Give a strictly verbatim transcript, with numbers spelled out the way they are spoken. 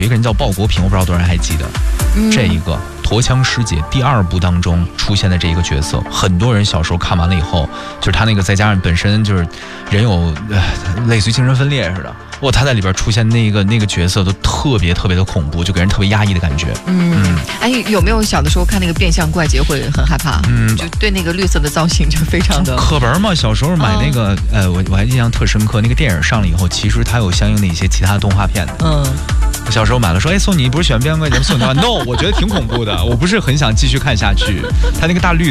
有一个人叫鲍国平，我不知道多少人还记得、嗯、这一个驼枪师姐第二部当中出现的这一个角色，很多人小时候看完了以后，就是他那个再加上本身就是人有、呃、类似于精神分裂似的，哇，他在里边出现那个那个角色都特别特别的恐怖，就给人特别压抑的感觉。 嗯，嗯哎，有没有小的时候看那个变相怪杰会很害怕？嗯，就对那个绿色的造型就非常的课本嘛。小时候买那个、嗯、呃，我我还印象特深刻，那个电影上了以后，其实它有相应的一些其他动画片的。嗯。我小时候买了，说，哎，送你不是喜欢变相怪杰送你的话 ，no， 我觉得挺恐怖的，我不是很想继续看下去。他那个大绿。